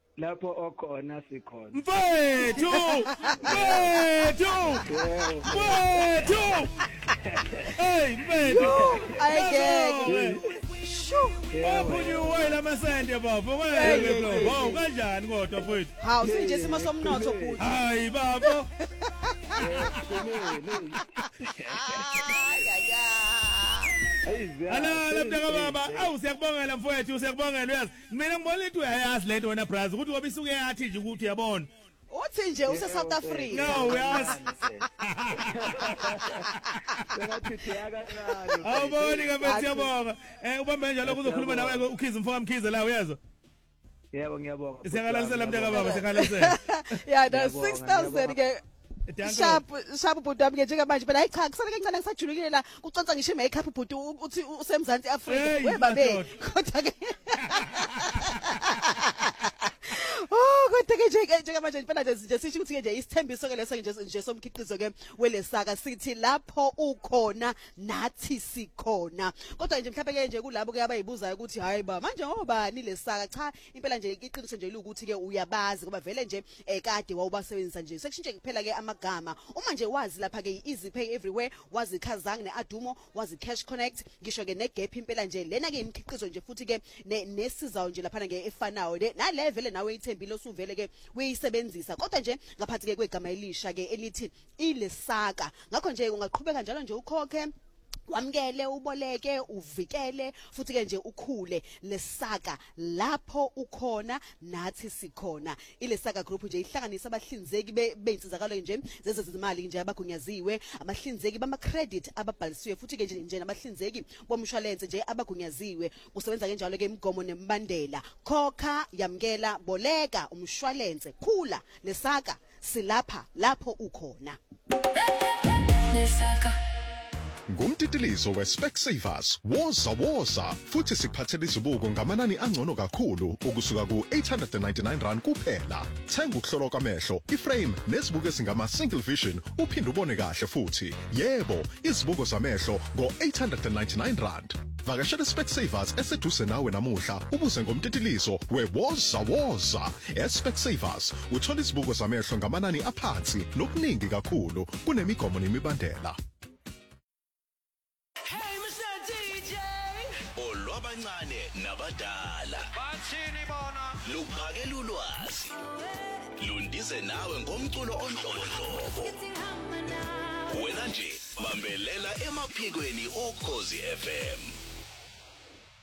lapho okhona sikhona. Mfethu! Hey, mfethu! Ayeke. Waphunye lamasende baba, wena lo. Hawu kanjani kodwa mfethu? Hawu sinje isimo somnotho futhi. Hayi baba. Ala mntaka baba, awu siyakubongela mfowethu, siyakubongela uyazi. Mina ngibona ukuthi uyayazi lento wena Braz ukuthi wabe isuke yathi nje ukuthi uyabona. Uthi nje use South Africa. No, uyazi. Awuboni kabe siyabonga. Ubambe njalo kuzokhuluma nawe uKhize mfoka Mkhize la uyezwa. Yebo ngiyabonga. Siyakalanisela mntaka baba, siyakalanisela. Yeah, the 6000 ke Sharp bhuti wami ke njengamanje phela hayi cha kusana kancane ngisajulukile la kuconsa ngisho i-makeup bhuti uthi usemzansi Afrika webabe kodwa ke kodwa ke njengamanje phela nje sisho ukuthi ke nje isithembiso ke leso nje somkhiqizo ke welesaka sithi lapho ukhona nathi sikhona kodwa nje mhlawumbe ke nje kulabo ke abayibuzayo ukuthi hayi ba manje ngobani lesaka cha impela nje iqiniso nje ukuthi ke uyabazi ngoba vele nje kade wawubasebenzisa nje sekushintshe kuphela ke amagama uma nje wazi lapha ke easy pay everywhere wazi Khazang neAdumo wazi Cash Connect ngisho ke neGap impela nje lena ke imikhiqizo nje futhi ke nesizayo nje lapha ke efanayo nale vele nawe ithembile osuvele ke uyisebenzisa kodwa nje ngaphathi ke kwegama elisha ke elithi ilesaka ngakho nje ungaqhubeka njalo nje ukhokhe wamkele uboleke uvikele futhi ke nje ukhule lesaka lapho ukhona nathi sikhona ilesaka group nje ihlanganisa abahlinzeki beyinsizakalo nje zezezimali nje abagunyaziwe abahlinzeki bama credit ababhalisiwe futhi ke nje nabahlinzeki bomshwalense nje abagunyaziwe kusebenza ke njalo ke imigomo nemibandela khokha yamkela boleka umshwalense khula lesaka silapha lapho ukhona lesaka Ngumtitilizo weSpecsavers woza futhi sikuphathele izibuko ngamanani angcono kakhulu ukusuka ku899 kuphela thenga ukuhlolwa kwamehlo iframe nezibuko ezingama single vision uphinde ubone kahle futhi yebo izibuko zamehlo ngo899 vakashela Specsavers eseduse nawe namuhla ubuze ngomtitilizo wewoza eSpecsavers uthola izibuko zamehlo ngamanani aphansi nokuningi kakhulu kunemigomo nemibandela Abancane nabadala bathini bona luphakela ulwazi lundize nawe ngomculo onhlobonhlobo wena nje bambelela emaphikweni oKhozi FM